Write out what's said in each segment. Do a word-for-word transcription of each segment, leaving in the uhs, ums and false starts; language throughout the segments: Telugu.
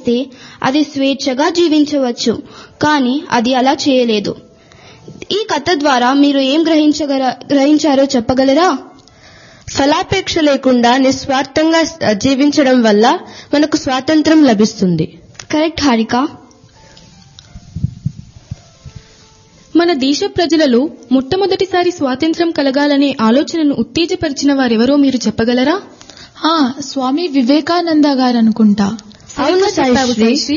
చేస్తే అది స్వేచ్ఛగా జీవించవచ్చు. కానీ అది అలా చేయలేదు. ఈ కథ ద్వారా మీరు ఏం గ్రహించగల గ్రహించారో చెప్పగలరా? ఫలాపేక్ష లేకుండా నిస్వార్థంగా జీవించడం వల్ల మనకు స్వాతంత్రం లభిస్తుంది. కరెక్ట్ హారిక. మన దేశ ప్రజలలో మొట్టమొదటిసారి స్వాతంత్ర్యం కలగాలనే ఆలోచనను ఉత్తేజపరిచిన వారెవరో మీరు చెప్పగలరా? ఆ స్వామి వివేకానంద గారు అనుకుంటా. అవును సాయిశ్రీ.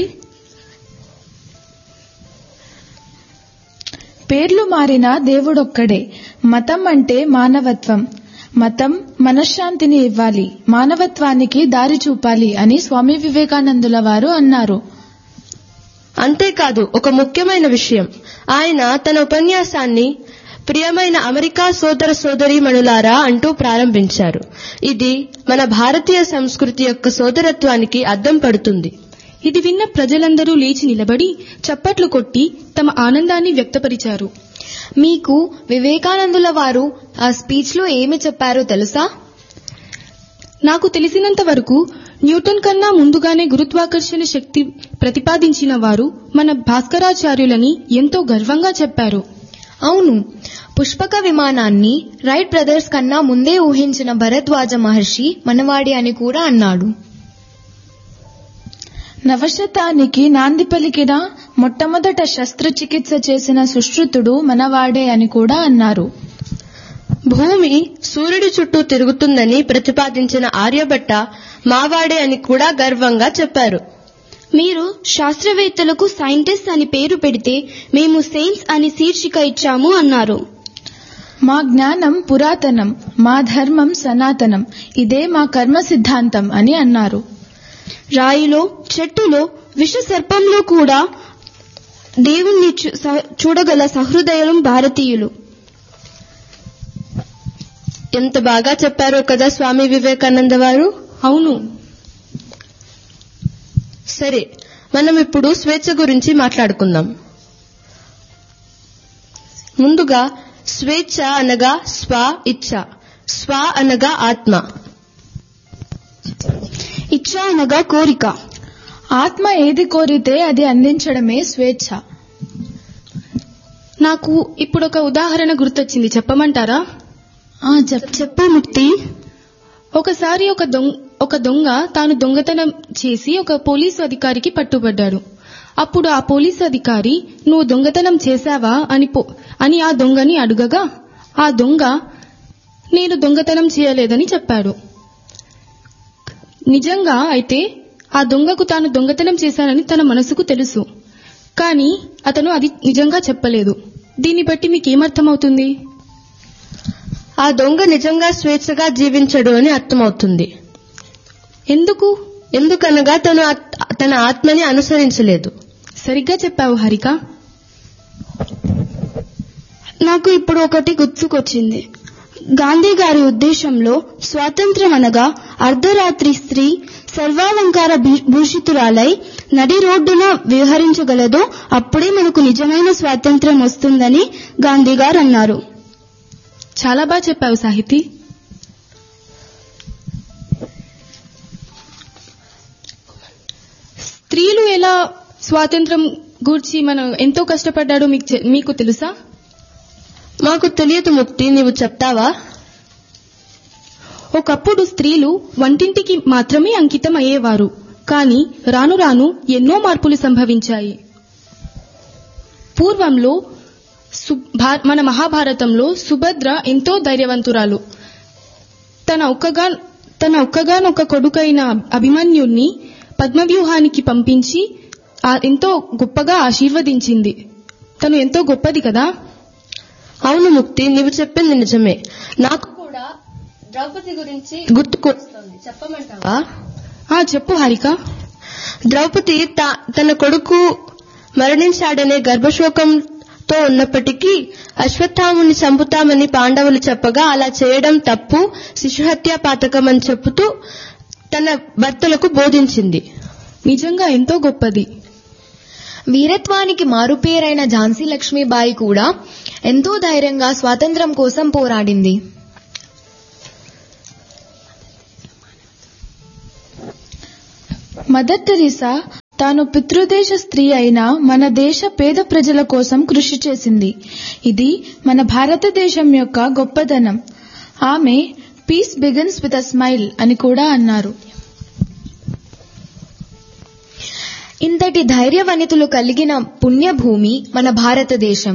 పేర్లు మారిన దేవుడొక్కడే. మతం అంటే మానవత్వం. మతం మనశ్శాంతిని ఇవ్వాలి, మానవత్వానికి దారి చూపాలి అని స్వామి వివేకానందుల వారు అన్నారు. అంతేకాదు, ఒక ముఖ్యమైన విషయం, ఆయన తన ఉపన్యాసాన్ని ప్రియమైన అమెరికా సోదర సోదరీమణులారా అంటూ ప్రారంభించారు. ఇది మన భారతీయ సంస్కృతి యొక్క సోదరత్వానికి అద్దం పడుతుంది. ఇది విన్న ప్రజలందరూ లేచి నిలబడి చప్పట్లు కొట్టి తమ ఆనందాన్ని వ్యక్తపరిచారు. మీకు వివేకానందుల వారు ఆ స్పీచ్ లో ఏమి చెప్పారో తెలుసా? నాకు తెలిసినంత వరకు న్యూటన్ కన్నా ముందుగానే గురుత్వాకర్షణ శక్తి ప్రతిపాదించిన వారు మన భాస్కరాచార్యులని ఎంతో గర్వంగా చెప్పారు. అవును, పుష్పక విమానాన్ని రైట్ బ్రదర్స్ కన్నా ముందే ఊహించిన భరద్వాజ మహర్షి మనవాడి అని కూడా అన్నాడు. నవశతానికి నాంది పలికిన మొట్టమొదట శస్త్రచికిత్స చేసిన సుశ్రుతుడు మనవాడే అని కూడా అన్నారు. భూమి సూర్యుడి చుట్టూ తిరుగుతుందని ప్రతిపాదించిన ఆర్యభట్ట మావాడే అని కూడా గర్వంగా చెప్పారు. మీరు శాస్త్రవేత్తలకు సైంటిస్ట్ అని పేరు పెడితే మేము సైన్స్ అని శీర్షిక ఇచ్చాము అన్నారు. మా జ్ఞానం పురాతనం, మా ధర్మం సనాతనం, ఇదే మా కర్మ సిద్ధాంతం అని అన్నారు. రాయిలో, చెట్టులో, విష సర్పంలో కూడా దేవుణ్ణి చూడగల సహృదయులు భారతీయులు. ఎంత బాగా చెప్పారో కదా స్వామి వివేకానంద వారు. అవును. సరే, మనం ఇప్పుడు స్వేచ్ఛ గురించి మాట్లాడుకుందాం. ముందుగా స్వేచ్ఛ అనగా స్వ ఇచ్ఛ, స్వ అనగా ఆత్మ, ఇచ్ఛ అనగా కోరిక. ఆత్మ ఏది కోరితే అది అందించడమే స్వేచ్ఛ. నాకు ఇప్పుడు ఒక ఉదాహరణ గుర్తొచ్చింది, చెప్పమంటారా? చెప్పు ముక్తి. ఒకసారి ఒక దొంగ ఒక దొంగ తాను దొంగతనం చేసి ఒక పోలీసు అధికారికి పట్టుబడ్డాడు. అప్పుడు ఆ పోలీసు అధికారి, నువ్వు దొంగతనం చేశావా అని అని ఆ దొంగని అడుగగా ఆ దొంగ నేను దొంగతనం చేయలేదని చెప్పాడు. నిజంగా అయితే ఆ దొంగకు తాను దొంగతనం చేశానని తన మనసుకు తెలుసు, కానీ అతను అది నిజంగా చెప్పలేదు. దీన్ని బట్టి మీకేమర్థమవుతుంది? ఆ దొంగ నిజంగా స్వేచ్ఛగా జీవించడు అని అర్థమవుతుంది. ఎందుకు? ఎందుకనగా తను తన ఆత్మని అనుసరించలేదు. సరిగ్గా చెప్పావు హారిక. నాకు ఇప్పుడు ఒకటి గుర్తుకొచ్చింది. గాంధీ గారి ఉద్దేశంలో స్వాతంత్ర్యం అనగా అర్ధరాత్రి స్త్రీ సర్వాలంకార భూషితురాలై నడి రోడ్డున విహరించగలదో అప్పుడే మనకు నిజమైన స్వాతంత్ర్యం వస్తుందని గాంధీ గారు అన్నారు. చాలా బాగా చెప్పావు సాహితి. స్త్రీలు ఎలా స్వాతంత్రం గూర్చి మనం ఎంతో కష్టపడ్డాడో మీకు మీకు తెలుసా? మాకు తెలియదు ముక్తి, నీవు చెప్తావా? ఒకప్పుడు స్త్రీలు వంటింటికి మాత్రమే అంకితం అయ్యేవారు, కానీ రాను రాను ఎన్నో మార్పులు సంభవించాయి. పూర్వంలో మన మహాభారతంలో సుభద్ర ఎంతో ధైర్యవంతురాలు. తన ఒక్కగా తన ఒక్కగానొక్క కొడుకైన అభిమన్యుణ్ణి పద్మవ్యూహానికి పంపించి ఎంతో గొప్పగా ఆశీర్వదించింది. తను ఎంతో గొప్పది కదా? అవును ముక్తి, నీవు చెప్పింది నిజమే. నాకు కూడా ద్రౌపది గురించి గుర్తుకొస్తుంది, చెప్పమంటావా? చెప్పు హారిక. ద్రౌపది తన కొడుకు మరణించాడనే గర్భశోకంతో ఉన్నప్పటికీ అశ్వత్థాముని చంపుతామని పాండవులు చెప్పగా అలా చేయడం తప్పు, శిశుహత్యా పాతకం అని చెబుతూ తన భర్తలకు బోధించింది. నిజంగా ఎంతో గొప్పది. వీరత్వానికి మారుపేరైన ఝాన్సీ లక్ష్మీబాయి కూడా ఎంతో ధైర్యంగా స్వాతంత్ర్యం కోసం పోరాడింది. మదర్ టెరెసా తాను పితృదేశ స్త్రీ అయిన మన దేశ పేద ప్రజల కోసం కృషి చేసింది. ఇది మన భారతదేశం యొక్క గొప్పదనం. ఆమె piece begins with a smile అని కూడా అన్నారు. ఇంతటి ధైర్యవనితులు కలిగిన పుణ్యభూమి మన భారతదేశం.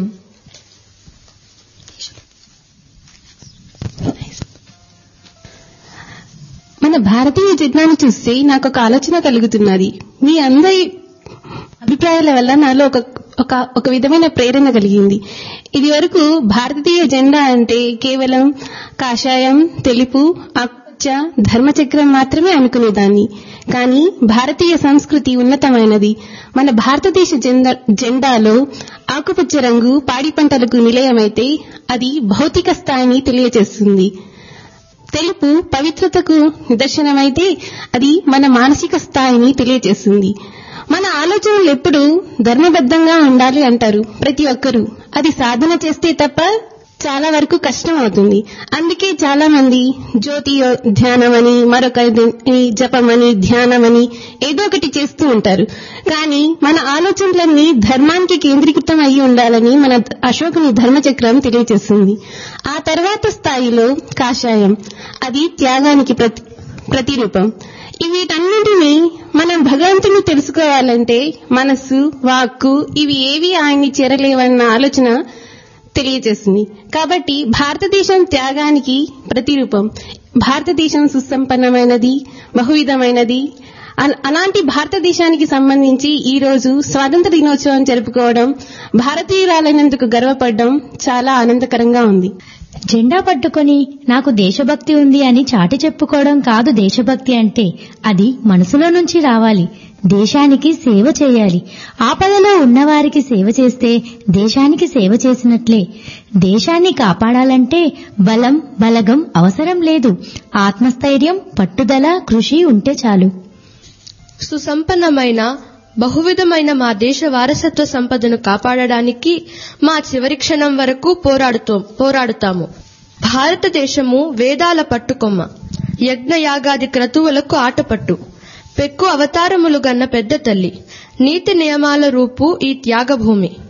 మన భారతీయ జెండాను చూస్తే నాకు ఒక ఆలోచన కలుగుతున్నది. మీ అందరి అభిప్రాయాల వల్ల నాలో ఒక ఒక ఒక విధమైన ప్రేరణ కలిగింది. ఇది వరకు భారతీయ జెండా అంటే కేవలం కాషాయం, తెలుపు, ఆకుపచ్చ, ధర్మచక్రం మాత్రమే అనుకునేదాన్ని. కానీ భారతీయ సంస్కృతి ఉన్నతమైనది. మన భారతదేశ జెండా జెండాలో ఆకుపచ్చ రంగు పాడి పంటలకు నిలయమైతే అది భౌతిక స్థాయిని తెలియజేస్తుంది. తెలుపు పవిత్రతకు నిదర్శనమైతే అది మన మానసిక స్థాయిని తెలియజేస్తుంది. మన ఆలోచనలు ఎప్పుడు ధర్మబద్ధంగా ఉండాలి అంటారు ప్రతి ఒక్కరూ. అది సాధన చేస్తే తప్ప చాలా వరకు కష్టం అవుతుంది. అందుకే చాలా మంది జ్యోతి ధ్యానమని, మరొక జపమని, ధ్యానమని ఏదో ఒకటి చేస్తూ ఉంటారు. కానీ మన ఆలోచనలన్నీ ధర్మానికి కేంద్రీకృతం అయి ఉండాలని మన అశోకుని ధర్మచక్రం తెలియజేస్తుంది. ఆ తర్వాత స్థాయిలో కాషాయం, అది త్యాగానికి ప్రతి ప్రతిరూపం. వీటన్నింటినీ మనం భగవంతుని తెలుసుకోవాలంటే మనస్సు, వాక్కు ఇవి ఏవి ఆయన్ని చేరలేవన్న ఆలోచన తెలియజేస్తుంది. కాబట్టి భారతదేశం త్యాగానికి ప్రతిరూపం. భారతదేశం సుసంపన్నమైనది, బహువిధమైనది. అలాంటి భారతదేశానికి సంబంధించి ఈ రోజు స్వాతంత్ర దినోత్సవం జరుపుకోవడం, భారతీయురాలైనందుకు గర్వపడడం చాలా ఆనందకరంగా ఉంది. జెండా పట్టుకొని నాకు దేశభక్తి ఉంది అని చాటి చెప్పుకోవడం కాదు దేశభక్తి అంటే. అది మనసులో నుంచి రావాలి. దేశానికి సేవ చేయాలి. ఆపదలో ఉన్నవారికి సేవ చేస్తే దేశానికి సేవ చేసినట్లే. దేశాన్ని కాపాడాలంటే బలం, బలగం అవసరం లేదు. ఆత్మస్థైర్యం, పట్టుదల, కృషి ఉంటే చాలు. సుసంపన్నమైన బహువిధమైన మా దేశ వారసత్వ సంపదను కాపాడడానికి మా చివరి క్షణం వరకు పోరాడుతో పోరాడుతాము. భారతదేశము వేదాల పట్టుకొమ్మ, యజ్ఞయాగాది క్రతువులకు ఆటపట్టు, పెక్కు అవతారములు గన్న పెద్ద తల్లి, నీతి నియమాల రూపు ఈ త్యాగభూమి.